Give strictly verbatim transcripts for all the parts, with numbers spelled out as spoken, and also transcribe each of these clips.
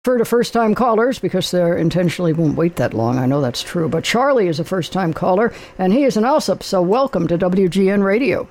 For the first-time callers, because they intentionally won't wait that long. I know that's true. But Charlie is a first-time caller, and he is an Alsop, so welcome to W G N Radio.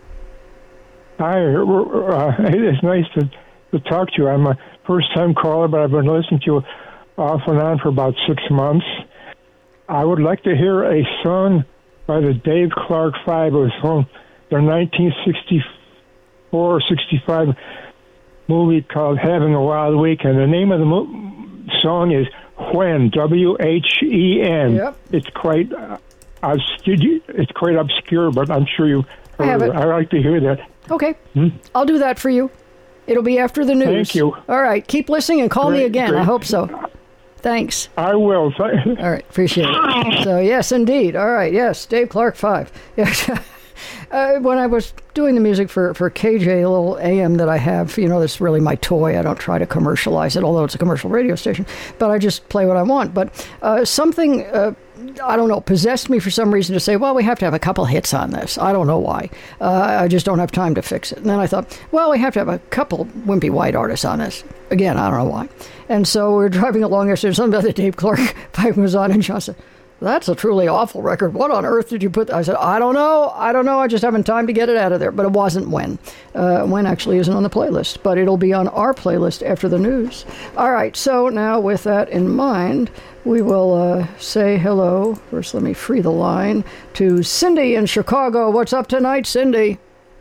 Hi, uh, it's nice to, to talk to you. I'm a first-time caller, but I've been listening to you off and on for about six months. I would like to hear a song by the Dave Clark Five. It was from their nineteen sixty-four sixty-five movie called Having a Wild Week, and the name of the mo- song is When, W H E N. Yep. It's quite uh, obscure, it's quite obscure, but I'm sure you I have it. I like to hear that. Okay. Hmm? I'll do that for you. It'll be after the news. Thank you. All right. Keep listening and call Great, me again. great. I hope so. Thanks. I will. All right. Appreciate it. So, yes, indeed. All right. Yes. Dave Clark Five. Yes. Uh, when I was doing the music for, for K J, a little A M that I have, you know, that's really my toy. I don't try to commercialize it, although it's a commercial radio station, but I just play what I want. But uh, something, uh, I don't know, possessed me for some reason to say, well, we have to have a couple hits on this. I don't know why. Uh, I just don't have time to fix it. And then I thought, well, we have to have a couple wimpy white artists on this. Again, I don't know why. And so we were driving along yesterday, something about the Dave Clark Five was on, and Sean said, that's a truly awful record. What on earth did you put? I said, I don't know. I don't know. I just haven't time to get it out of there. But it wasn't When. Uh, when actually isn't on the playlist, but it'll be on our playlist after the news. All right. So now with that in mind, we will uh, say hello. First, let me free the line to Cindy in Chicago. What's up tonight, Cindy?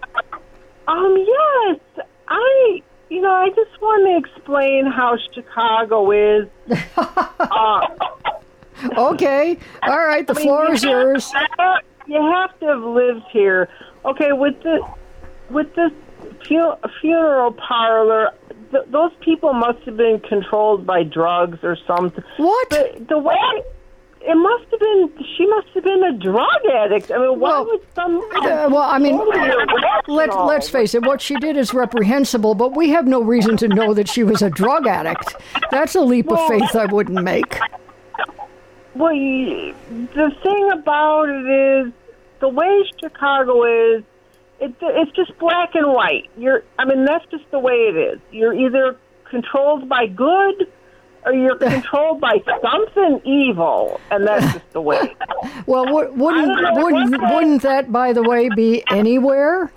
Um, yes. I, you know, I just want to explain how Chicago is. uh, Okay. All right. The I mean, floor you is have- yours. You have to have lived here. Okay, with the with this fu- funeral parlor, th- those people must have been controlled by drugs or something. What? The, the way it must have been, she must have been a drug addict. I mean, why Well, would some? Uh, well, I mean, let, let's face it, what she did is reprehensible, but we have no reason to know that she was a drug addict. That's a leap of Well- faith I wouldn't make. Well, you, the thing about it is, the way Chicago is, it, it's just black and white. You're, I mean, that's just the way it is. You're either controlled by good, or you're controlled by something evil, and that's just the way it is. Well, w- wouldn't I don't know wouldn't what that- wouldn't that, by the way, be anywhere?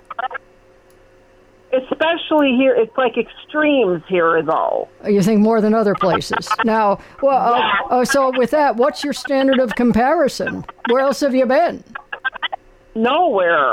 Especially here, it's like extremes here, though. You think more than other places? Now, well, uh, uh, so with that, what's your standard of comparison? Where else have you been? Nowhere.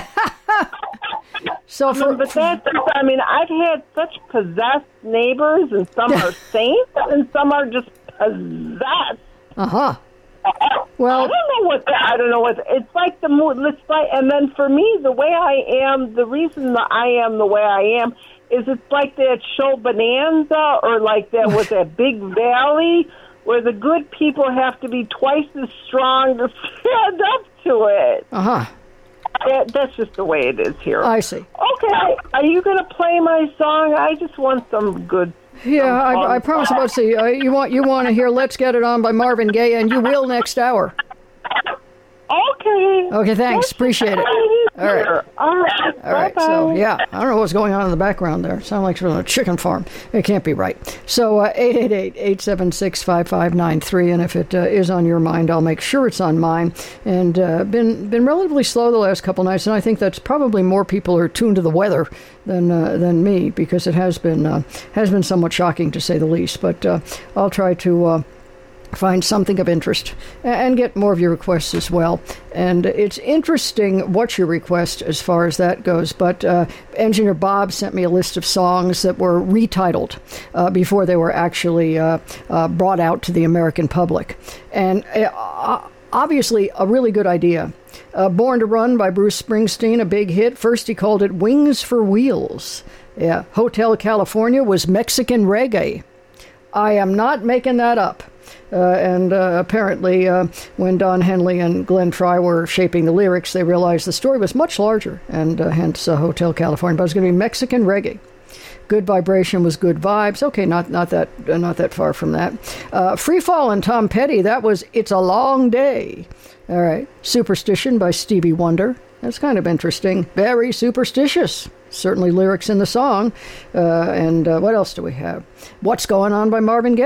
So for, But that's, I mean, I've had such possessed neighbors, and some are saints, and some are just possessed. uh huh. I Well, don't know what the, I don't know what it's like the mood. It's like, and then for me, the way I am, the reason that I am the way I am is it's like that show Bonanza, or like that with that big valley where the good people have to be twice as strong to stand up to it. uh huh. That, that's just the way it is here. I see. Okay, are you going to play my song? I just want some good. Yeah, I, I promise. About to see. Uh, you want you want to hear "Let's Get It On" by Marvin Gaye, and you will next hour. Okay. Okay, thanks. Appreciate it. All right. All right. All right, so yeah, I don't know what's going on in the background there. Sound like from a chicken farm. It can't be right. So uh, eight eight eight, eight seven six, five five nine three, and if it uh, is on your mind, I'll make sure it's on mine. And uh, been been relatively slow the last couple nights, and I think that's probably more people are tuned to the weather than uh, than me, because it has been uh, has been somewhat shocking to say the least. But uh, I'll try to. Uh, find something of interest and get more of your requests as well. And it's interesting what you request as far as that goes, but uh, Engineer Bob sent me a list of songs that were retitled uh, before they were actually uh, uh, brought out to the American public. And uh, obviously a really good idea. Uh, Born to Run by Bruce Springsteen, a big hit. First he called it Wings for Wheels. Yeah, Hotel California was Mexican reggae. I am not making that up. Uh, and uh, apparently, uh, when Don Henley and Glenn Fry were shaping the lyrics, they realized the story was much larger, and uh, hence uh, Hotel California. But it was going to be Mexican reggae. Good Vibration was Good Vibes. Okay, not not that uh, not that far from that. Uh, Free Fall and Tom Petty. That was It's a Long Day. All right. Superstition by Stevie Wonder. That's kind of interesting. Very superstitious. certainly lyrics in the song. Uh, and uh, what else do we have? What's Going On by Marvin Gaye.